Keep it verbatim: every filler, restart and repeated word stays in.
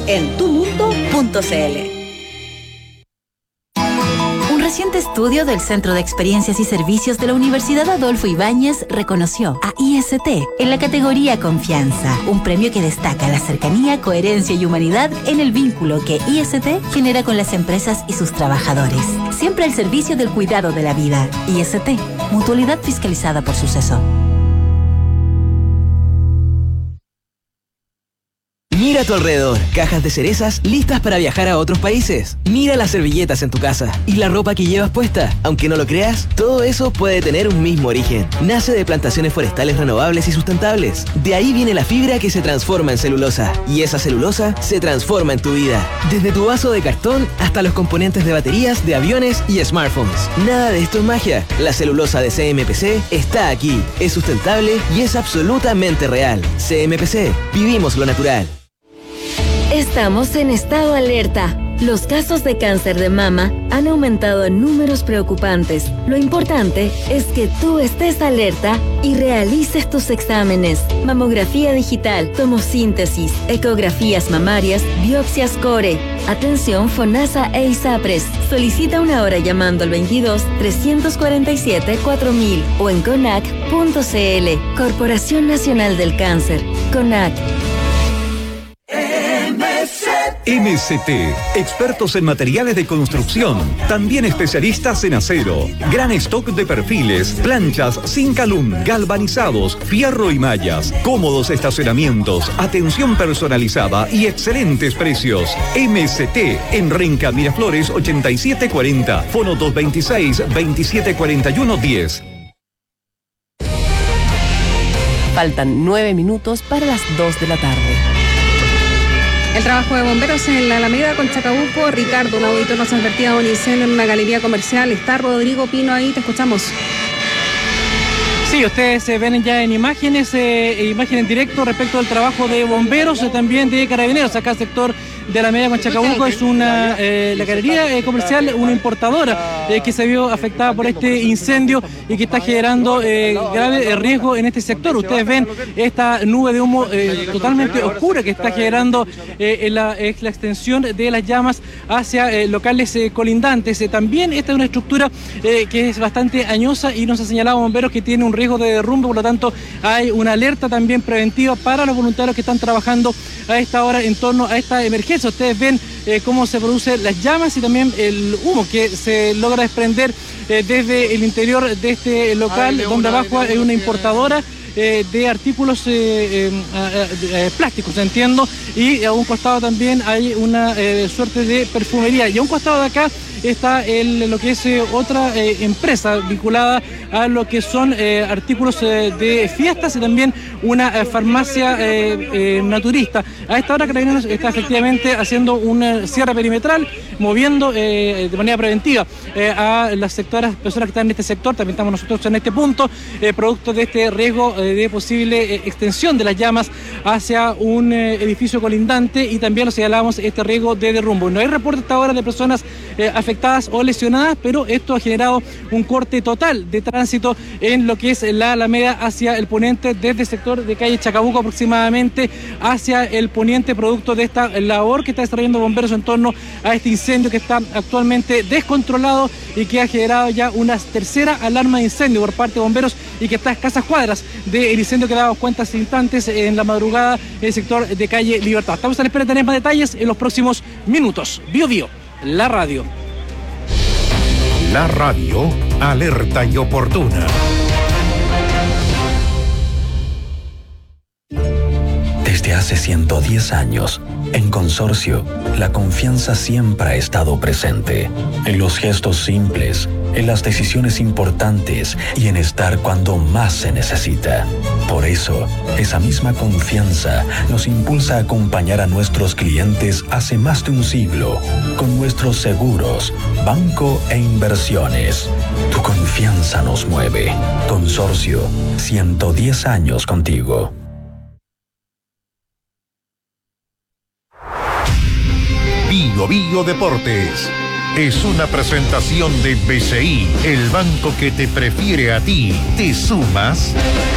en tu mundo punto c l. Un reciente estudio del Centro de Experiencias y Servicios de la Universidad Adolfo Ibáñez reconoció a I S T en la categoría Confianza, un premio que destaca la cercanía, coherencia y humanidad en el vínculo que I S T genera con las empresas y sus trabajadores. Siempre al servicio del cuidado de la vida. I S T, mutualidad fiscalizada por Suceso. Mira a tu alrededor, cajas de cerezas listas para viajar a otros países. Mira las servilletas en tu casa y la ropa que llevas puesta. Aunque no lo creas, todo eso puede tener un mismo origen. Nace de plantaciones forestales renovables y sustentables. De ahí viene la fibra que se transforma en celulosa. Y esa celulosa se transforma en tu vida. Desde tu vaso de cartón hasta los componentes de baterías de aviones y smartphones. Nada de esto es magia. La celulosa de C M P C está aquí. Es sustentable y es absolutamente real. C M P C. Vivimos lo natural. Estamos en estado alerta. Los casos de cáncer de mama han aumentado en números preocupantes. Lo importante es que tú estés alerta y realices tus exámenes. Mamografía digital, tomosíntesis, ecografías mamarias, biopsias core. Atención FONASA e ISAPRES. Solicita una hora llamando al veintidós, trescientos cuarenta y siete, cuatro mil o en conac punto c l. Corporación Nacional del Cáncer. CONAC. M C T, expertos en materiales de construcción, también especialistas en acero, gran stock de perfiles, planchas, Zinc-Alum, galvanizados, fierro y mallas, cómodos estacionamientos, atención personalizada y excelentes precios. M C T en Renca Miraflores ochenta y siete cuarenta, fono dos veintiséis, veintisiete cuarenta y uno diez. Faltan nueve minutos para las dos de la tarde. El trabajo de bomberos en la Alameda con Chacabuco. Ricardo, un auditor nos advertía de un incendio en una galería comercial. Está Rodrigo Pino ahí, te escuchamos. Sí, ustedes eh, ven ya en imágenes, eh, imagen en directo respecto al trabajo de bomberos, eh, también de carabineros, acá sector de la Alameda con Chacabuco. Es una eh, la galería eh, comercial, una importadora eh, que se vio afectada por este incendio y que está generando eh, grave eh, riesgo en este sector. Ustedes ven esta nube de humo eh, totalmente oscura que está generando eh, en la, eh, la extensión de las llamas hacia eh, locales eh, colindantes. Eh, también esta es una estructura eh, que es bastante añosa y nos ha señalado bomberos que tiene un riesgo de derrumbe, por lo tanto hay una alerta también preventiva para los voluntarios que están trabajando a esta hora en torno a esta emergencia. Ustedes ven eh, cómo se producen las llamas y también el humo que se logra desprender eh, desde el interior de este local, Ay, donde abajo hay una importadora Eh, de artículos eh, eh, eh, plásticos, entiendo, y a un costado también hay una eh, suerte de perfumería, y a un costado de acá está el, lo que es eh, otra eh, empresa vinculada a lo que son eh, artículos eh, de fiestas y también una eh, farmacia eh, eh, naturista. A esta hora Carabineros está efectivamente haciendo un cierre perimetral, moviendo eh, de manera preventiva eh, a las sectoras, personas que están en este sector. También estamos nosotros en este punto, eh, producto de este riesgo eh, de posible eh, extensión de las llamas hacia un eh, edificio colindante, y también lo señalábamos, este riesgo de derrumbe. No hay reporte hasta ahora de personas eh, afectadas o lesionadas, pero esto ha generado un corte total de tránsito en lo que es la Alameda hacia el poniente, desde el sector de calle Chacabuco aproximadamente hacia el poniente, producto de esta labor que está desarrollando bomberos en torno a este incendio que está actualmente descontrolado y que ha generado ya una tercera alarma de incendio por parte de bomberos, y que está a escasas cuadras del incendio que daba cuenta hace instantes en la madrugada en el sector de calle Libertad. Estamos a la espera de tener más detalles en los próximos minutos. Bio Bio, la radio. La radio, alerta y oportuna. Desde hace ciento diez años, en Consorcio, la confianza siempre ha estado presente. En los gestos simples, en las decisiones importantes y en estar cuando más se necesita. Por eso, esa misma confianza nos impulsa a acompañar a nuestros clientes hace más de un siglo, con nuestros seguros, banco e inversiones. Tu confianza nos mueve. Consorcio, ciento diez años contigo. Bio Bio Deportes es una presentación de B C I, el banco que te prefiere a ti. ¿Te sumas?